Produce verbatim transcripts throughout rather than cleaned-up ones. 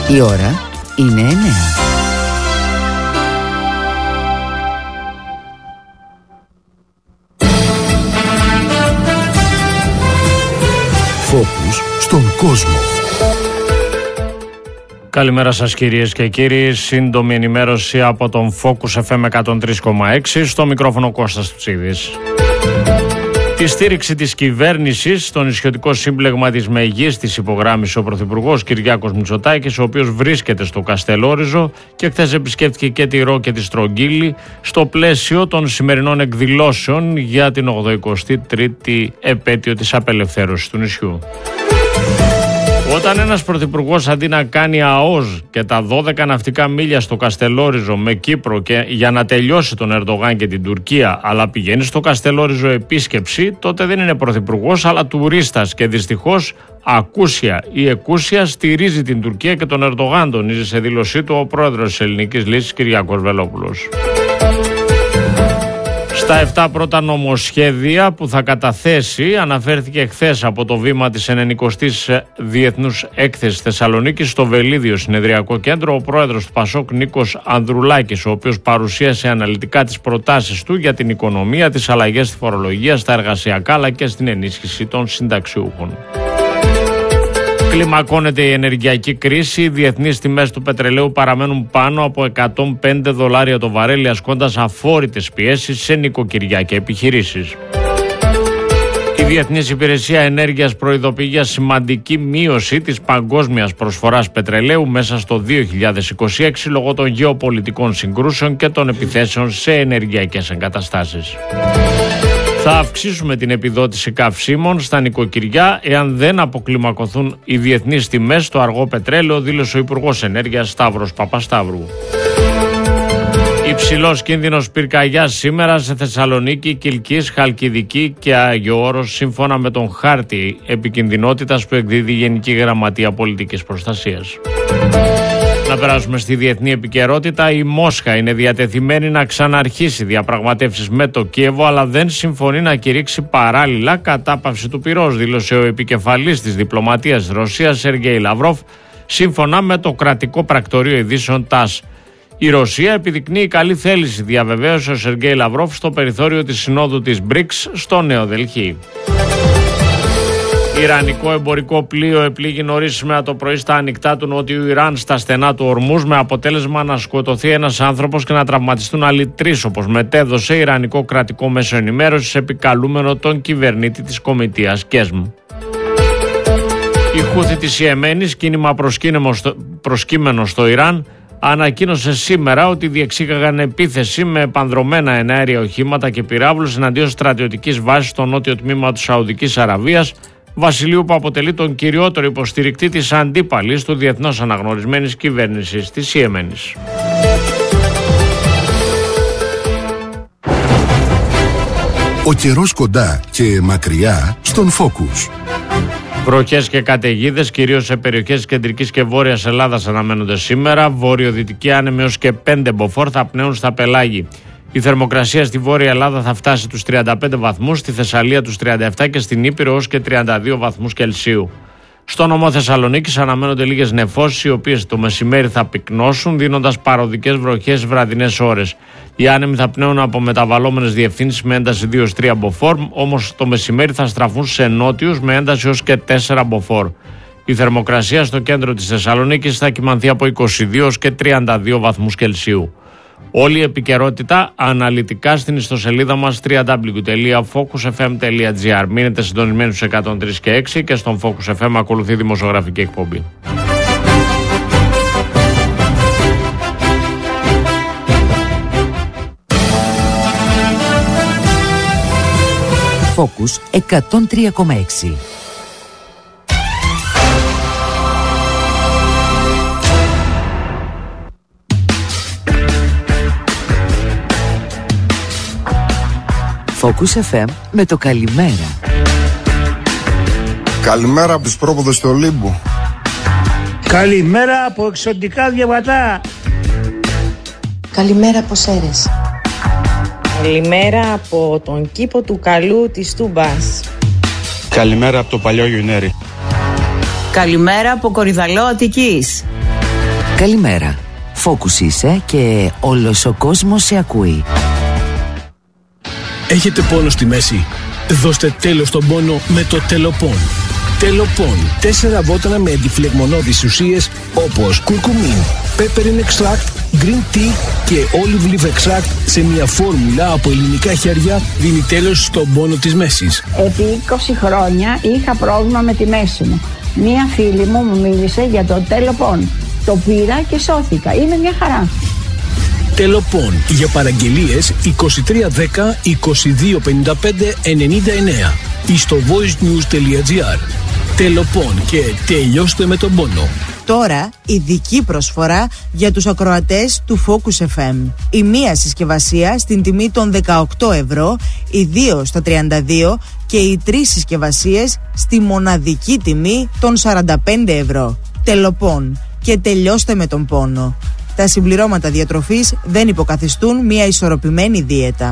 Η ώρα είναι εννέα. Φόκους στον κόσμο. Καλημέρα σας κυρίες και κύριοι. Σύντομη ενημέρωση από τον Focus εφ εμ εκατόν τρία κόμμα έξι. Στο μικρόφωνο Κώστας Τουτσίδης. Τη στήριξη της κυβέρνησης στο νησιωτικό σύμπλεγμα της Μεγής της υπογράμμισε ο Πρωθυπουργός Κυριάκος Μητσοτάκης, ο οποίος βρίσκεται στο Καστελόριζο και χθες επισκέφτηκε και τη Ρο και τη Στρογγύλη στο πλαίσιο των σημερινών εκδηλώσεων για την ογδοηκοστή τρίτη επέτειο της απελευθέρωσης του νησιού. Όταν ένας πρωθυπουργός αντί να κάνει ΑΟΣ και τα δώδεκα ναυτικά μίλια στο Καστελόριζο με Κύπρο και για να τελειώσει τον Ερντογάν και την Τουρκία, αλλά πηγαίνει στο Καστελόριζο επίσκεψη, τότε δεν είναι πρωθυπουργός αλλά τουρίστας και δυστυχώς ακούσια ή εκούσια στηρίζει την Τουρκία και τον Ερντογάν, τονίζει σε δήλωσή του ο πρόεδρος της Ελληνικής Λύσης Κυριάκος Βελόπουλος. Στα επτά πρώτα νομοσχέδια που θα καταθέσει αναφέρθηκε χθες από το βήμα της ενενηκοστής Διεθνούς Έκθεσης Θεσσαλονίκης στο Βελίδιο Συνεδριακό Κέντρο ο πρόεδρος του Πασόκ Νίκος Ανδρουλάκης, ο οποίος παρουσίασε αναλυτικά τις προτάσεις του για την οικονομία, τις αλλαγές στη φορολογία, στα εργασιακά αλλά και στην ενίσχυση των συνταξιούχων. Κλιμακώνεται η ενεργειακή κρίση. Οι διεθνείς τιμές του πετρελαίου παραμένουν πάνω από εκατόν πέντε δολάρια το βαρέλι, ασκώντας αφόρητες πιέσεις σε νοικοκυριά και επιχειρήσεις. Η Διεθνής Υπηρεσία Ενέργειας προειδοποιεί για σημαντική μείωση της παγκόσμιας προσφοράς πετρελαίου μέσα στο δύο χιλιάδες είκοσι έξι λόγω των γεωπολιτικών συγκρούσεων και των επιθέσεων σε ενεργειακές εγκαταστάσεις. Θα αυξήσουμε την επιδότηση καυσίμων στα νοικοκυριά εάν δεν αποκλιμακωθούν οι διεθνείς τιμές στο αργό πετρέλαιο, δήλωσε ο Υπουργός Ενέργειας Σταύρος Παπασταύρου. Υψηλός κίνδυνος πυρκαγιάς σήμερα σε Θεσσαλονίκη, Κιλκής, Χαλκιδική και Άγιο Όρος, σύμφωνα με τον χάρτη επικινδυνότητας που εκδίδει η Γενική Γραμματεία Πολιτικής Προστασίας. Να περάσουμε στη διεθνή επικαιρότητα. Η Μόσχα είναι διατεθειμένη να ξαναρχίσει διαπραγματεύσεις με το Κίεβο, αλλά δεν συμφωνεί να κηρύξει παράλληλα κατάπαυση του πυρός, δήλωσε ο επικεφαλής της διπλωματίας της Ρωσίας, Σεργέη Λαυρόφ, σύμφωνα με το κρατικό πρακτορείο ειδήσεων ΤΑΣ. Η Ρωσία επιδεικνύει καλή θέληση, διαβεβαίωσε ο Σεργέη Λαυρόφ στο περιθώριο της συνόδου της μπρικς στο Νέο Δελχή. Ιρανικό εμπορικό πλοίο επλήγει νωρίς σήμερα το πρωί στα ανοιχτά του Νότιου Ιράν στα στενά του Ορμούζ, με αποτέλεσμα να σκοτωθεί ένας άνθρωπος και να τραυματιστούν άλλοι τρεις, όπως μετέδωσε Ιρανικό κρατικό μέσο ενημέρωσης επικαλούμενο τον κυβερνήτη της κομιτείας Κέσμ. Η Χούθη της Ιεμένης, κίνημα προσκύμενο στο Ιράν, ανακοίνωσε σήμερα ότι διεξήγαγαν επίθεση με επανδρωμένα εναέρια οχήματα και πυράβλους εναντίον στρατιωτικής βάσης στο νότιο τμήμα της Σαουδικής Αραβίας, βασιλείου που αποτελεί τον κυριότερο υποστηρικτή της αντίπαλης του διεθνώς αναγνωρισμένης κυβέρνησης της Ιεμένης. Ο καιρός κοντά και μακριά στον Focus. Βροχές και καταιγίδες, κυρίως σε περιοχές της κεντρικής και βόρειας Ελλάδας, αναμένονται σήμερα. Βορειοδυτική άνεμη έως και πέντε μποφόρ θα πνέουν στα πελάγη. Η θερμοκρασία στη Βόρεια Ελλάδα θα φτάσει τους τριάντα πέντε βαθμούς, στη Θεσσαλία τους τριάντα επτά και στην Ήπειρο ως και τριάντα δύο βαθμούς Κελσίου. Στο νομό Θεσσαλονίκης αναμένονται λίγες νεφώσεις, οι οποίες το μεσημέρι θα πυκνώσουν, δίνοντας παροδικές βροχές βραδινές ώρες. Οι άνεμοι θα πνέουν από μεταβαλλόμενες διευθύνσεις με ένταση δύο έως τρία μποφόρ, όμως το μεσημέρι θα στραφούν σε νότιους με ένταση έως και τέσσερα μποφόρ. Η θερμοκρασία στο κέντρο της Θεσσαλονίκης θα κυμανθεί από είκοσι δύο έως και τριάντα δύο βαθμούς Κελσίου. Όλη η επικαιρότητα αναλυτικά στην ιστοσελίδα μας double-u double-u double-u τελεία focus f m τελεία g r. Μείνετε συντονισμένοι στους εκατόν τρία και έξι και στον Focus εφ εμ ακολουθεί δημοσιογραφική εκπομπή. Focus εκατόν τρία κόμμα έξι. Focus εφ εμ με το καλημέρα. Καλημέρα από τους πρόποδες του Ολύμπου. Καλημέρα από εξωτικά διαβατά. Καλημέρα από Σέρες. Καλημέρα από τον κήπο του Καλού της Τούμπας. Καλημέρα από το παλιό Γιουνέρι. Καλημέρα από Κορυδαλό Αττικής. Καλημέρα. Focus είσαι και όλος ο κόσμος σε ακούει. Έχετε πόνο στη μέση? Δώστε τέλος στον πόνο με το Τελοπών. Τελοπών. Τέσσερα βότανα με αντιφλεγμονώδεις ουσίες όπως κουρκουμίν, peppermint extract, green tea και olive leaf extract σε μια φόρμουλα από ελληνικά χέρια δίνει τέλος στον πόνο της μέσης. Επί είκοσι χρόνια είχα πρόβλημα με τη μέση μου. Μία φίλη μου μου μίλησε για το Τελοπών. Το πήρα και σώθηκα. Είναι μια χαρά. Τελοπών. Για παραγγελίες είκοσι τρία δέκα είκοσι δύο πενήντα πέντε ενενήντα εννέα ή στο voicenews.gr. Τελοπών και τελειώστε με τον πόνο. Τώρα ειδική προσφορά για τους ακροατές του Focus εφ εμ. Η μία συσκευασία στην τιμή των δεκαοκτώ ευρώ, οι δύο στα τριάντα δύο και οι τρεις συσκευασίες στη μοναδική τιμή των σαράντα πέντε ευρώ. Τελοπών και τελειώστε με τον πόνο. Τα συμπληρώματα διατροφής δεν υποκαθιστούν μια ισορροπημένη δίαιτα.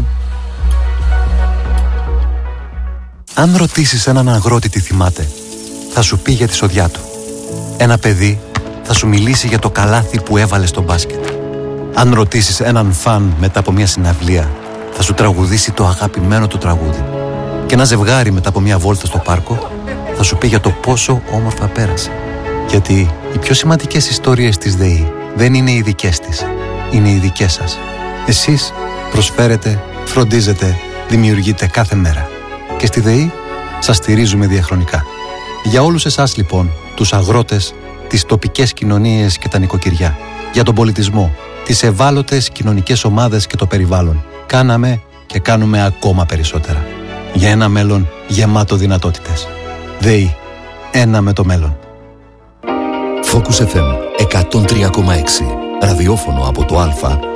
Αν ρωτήσεις έναν αγρότη τι θυμάται, θα σου πει για τη σοδιά του. Ένα παιδί θα σου μιλήσει για το καλάθι που έβαλε στο μπάσκετ. Αν ρωτήσεις έναν φαν μετά από μια συναυλία, θα σου τραγουδήσει το αγαπημένο του τραγούδι. Και ένα ζευγάρι μετά από μια βόλτα στο πάρκο θα σου πει για το πόσο όμορφα πέρασε. Γιατί οι πιο σημαντικές ιστορίες της ΔΕΗ δεν είναι οι δικές της, είναι οι δικές σας. Εσείς προσφέρετε, φροντίζετε, δημιουργείτε κάθε μέρα. Και στη ΔΕΗ σας στηρίζουμε διαχρονικά. Για όλους εσάς λοιπόν, τους αγρότες, τις τοπικές κοινωνίες και τα νοικοκυριά, για τον πολιτισμό, τις ευάλωτες κοινωνικές ομάδες και το περιβάλλον, κάναμε και κάνουμε ακόμα περισσότερα. Για ένα μέλλον γεμάτο δυνατότητες. ΔΕΗ, ένα με το μέλλον. Focus εφ εμ εκατόν τρία κόμμα έξι. Ραδιόφωνο από το Α